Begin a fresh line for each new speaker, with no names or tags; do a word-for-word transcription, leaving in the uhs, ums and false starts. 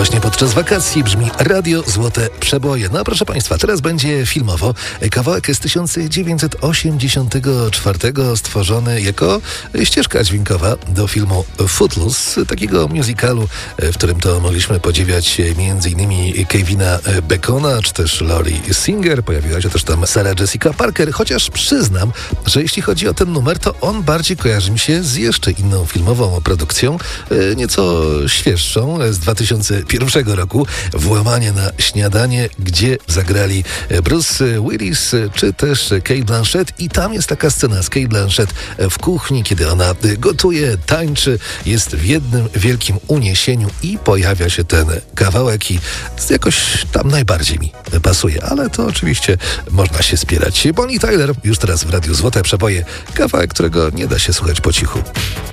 właśnie podczas wakacji brzmi Radio Złote Przeboje. No proszę Państwa, teraz będzie filmowo. Kawałek z tysiąc dziewięćset osiemdziesiątego czwartego stworzony jako ścieżka dźwiękowa do filmu Footloose, takiego musicalu, w którym to mogliśmy podziwiać między innymi Kevina Bacona, czy też Lori Singer. Pojawiła się też tam Sarah Jessica Parker, chociaż przyznam, że jeśli chodzi o ten numer, to on bardziej kojarzy mi się z jeszcze inną filmową produkcją, nieco świeższą, z dwa tysiące pierwszego roku, Włamanie na śniadanie, gdzie zagrali Bruce Willis czy też Cate Blanchett, i tam jest taka scena z Cate Blanchett w kuchni, kiedy ona gotuje, tańczy, jest w jednym wielkim uniesieniu i pojawia się ten kawałek i jakoś tam najbardziej mi pasuje, ale to oczywiście można się spierać. Bonnie Tyler już teraz w Radiu Złote Przeboje, kawałek, którego nie da się słuchać po cichu.